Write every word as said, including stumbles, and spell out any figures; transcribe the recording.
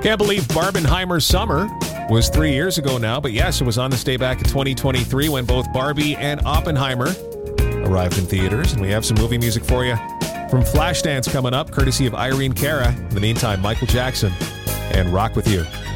Can't believe Barbenheimer Summer was three years ago now, but yes, it was on this day back in twenty twenty-three when both Barbie and Oppenheimer arrived in theaters, and we have some movie music for you from Flashdance coming up, courtesy of Irene Cara. In the meantime, Michael Jackson and Rock With You.